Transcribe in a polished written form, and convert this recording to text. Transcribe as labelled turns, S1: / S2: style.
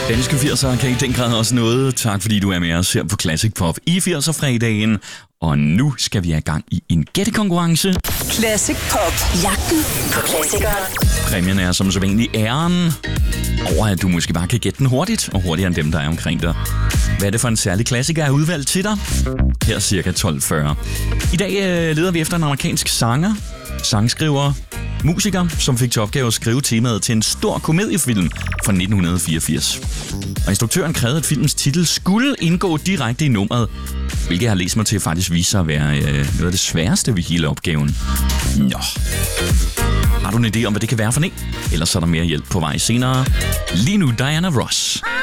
S1: Danske 80'ere kan i den grad også noget. Tak fordi du er med os her på Classic Pop i 80'er-fredagen. Og nu skal vi have gang i en gættekonkurrence.
S2: Classic Pop. Jagten på klassikere.
S1: Præmien er som sædvanlig æren over, at du måske bare kan gætte den hurtigt, og hurtigere end dem, der er omkring dig. Hvad er det for en særlig klassiker, jeg har udvalgt til dig? Her cirka 12:40. I dag leder vi efter en amerikansk sanger, sangskriver, musiker, som fik til opgave at skrive temaet til en stor komediefilm fra 1984. Og instruktøren krævede, at filmens titel skulle indgå direkte i nummeret, hvilket jeg har læst mig til faktisk viser sig at være noget af det sværeste ved hele opgaven. Nå. Har du en idé om, hvad det kan være for en? Ellers er der mere hjælp på vej senere. Lige nu Diana Ross.